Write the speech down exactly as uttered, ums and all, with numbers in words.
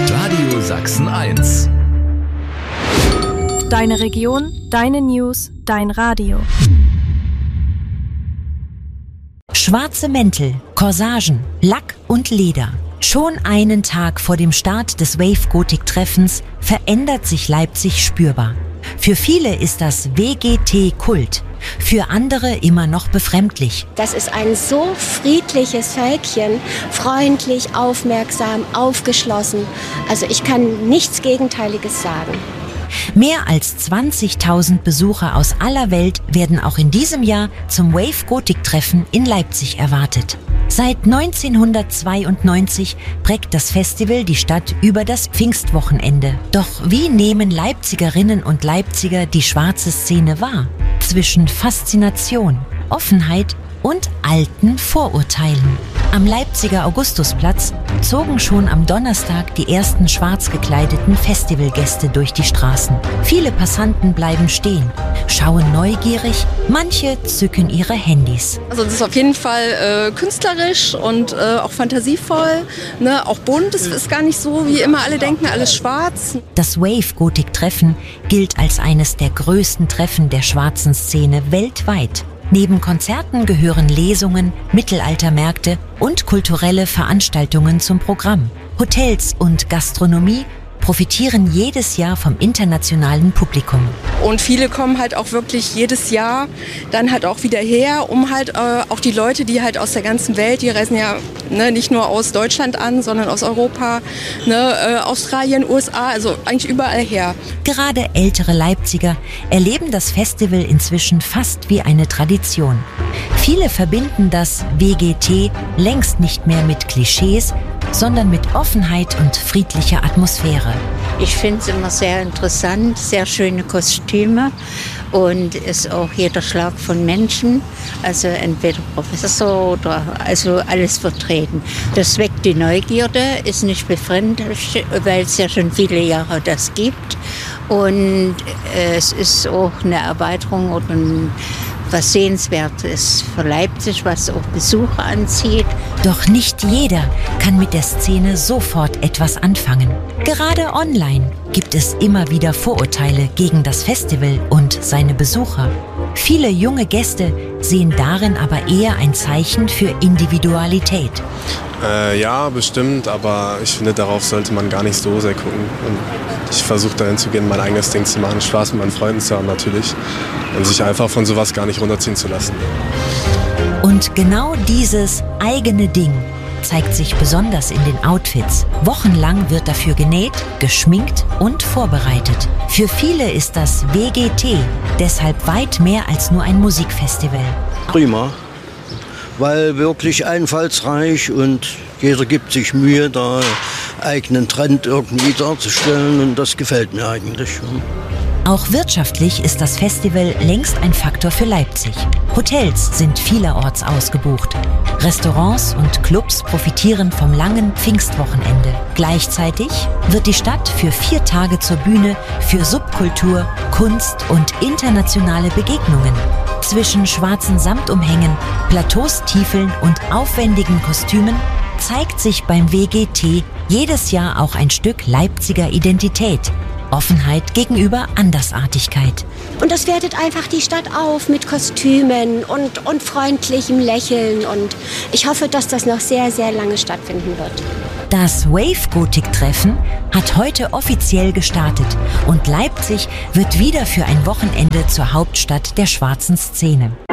Radio Sachsen eins. Deine Region, deine News, dein Radio. Schwarze Mäntel, Corsagen, Lack und Leder. Schon einen Tag vor dem Start des Wave-Gotik-Treffens verändert sich Leipzig spürbar. Für viele ist das W G T Kult, für andere immer noch befremdlich. Das ist ein so friedliches Völkchen, freundlich, aufmerksam, aufgeschlossen. Also ich kann nichts Gegenteiliges sagen. Mehr als zwanzigtausend Besucher aus aller Welt werden auch in diesem Jahr zum Wave-Gotik-Treffen in Leipzig erwartet. Seit neunzehnhundertzweiundneunzig prägt das Festival die Stadt über das Pfingstwochenende. Doch wie nehmen Leipzigerinnen und Leipziger die schwarze Szene wahr? Zwischen Faszination, Offenheit und alten Vorurteilen. Am Leipziger Augustusplatz zogen schon am Donnerstag die ersten schwarz gekleideten Festivalgäste durch die Straßen. Viele Passanten bleiben stehen, schauen neugierig, manche zücken ihre Handys. Also das ist auf jeden Fall äh, künstlerisch und äh, auch fantasievoll, ne? Auch bunt. Es ist gar nicht so, wie immer alle denken, alles schwarz. Das Wave-Gotik-Treffen gilt als eines der größten Treffen der schwarzen Szene weltweit. Neben Konzerten gehören Lesungen, Mittelaltermärkte und kulturelle Veranstaltungen zum Programm. Hotels und Gastronomie profitieren jedes Jahr vom internationalen Publikum. Und viele kommen halt auch wirklich jedes Jahr dann halt auch wieder her, um halt äh, auch die Leute, die halt aus der ganzen Welt, die reisen ja ne, nicht nur aus Deutschland an, sondern aus Europa, ne, äh, Australien, U S A, also eigentlich überall her. Gerade ältere Leipziger erleben das Festival inzwischen fast wie eine Tradition. Viele verbinden das W G T längst nicht mehr mit Klischees, sondern mit Offenheit und friedlicher Atmosphäre. Ich finde es immer sehr interessant, sehr schöne Kostüme und ist auch jeder Schlag von Menschen, also entweder Professor oder also alles vertreten. Das weckt die Neugierde, ist nicht befremdlich, weil es ja schon viele Jahre das gibt und es ist auch eine Erweiterung oder ein was Sehenswertes für Leipzig, was auch Besucher anzieht. Doch nicht jeder kann mit der Szene sofort etwas anfangen. Gerade online gibt es immer wieder Vorurteile gegen das Festival und seine Besucher. Viele junge Gäste sehen darin aber eher ein Zeichen für Individualität. Äh, ja, bestimmt, aber ich finde, darauf sollte man gar nicht so sehr gucken. Und ich versuche dahin zu gehen, mein eigenes Ding zu machen, Spaß mit meinen Freunden zu haben natürlich und sich einfach von sowas gar nicht runterziehen zu lassen. Und genau dieses eigene Ding zeigt sich besonders in den Outfits. Wochenlang wird dafür genäht, geschminkt und vorbereitet. Für viele ist das W G T deshalb weit mehr als nur ein Musikfestival. Prima, weil wirklich einfallsreich und jeder gibt sich Mühe, da eigenen Trend irgendwie darzustellen und das gefällt mir eigentlich. Auch wirtschaftlich ist das Festival längst ein Faktor für Leipzig. Hotels sind vielerorts ausgebucht. Restaurants und Clubs profitieren vom langen Pfingstwochenende. Gleichzeitig wird die Stadt für vier Tage zur Bühne für Subkultur, Kunst und internationale Begegnungen. Zwischen schwarzen Samtumhängen, Plateaus, Tiefeln und aufwendigen Kostümen zeigt sich beim W G T jedes Jahr auch ein Stück Leipziger Identität. Offenheit gegenüber Andersartigkeit. Und das wertet einfach die Stadt auf mit Kostümen und, und freundlichem Lächeln. Und ich hoffe, dass das noch sehr, sehr lange stattfinden wird. Das Wave-Gotik-Treffen hat heute offiziell gestartet und Leipzig wird wieder für ein Wochenende zur Hauptstadt der schwarzen Szene.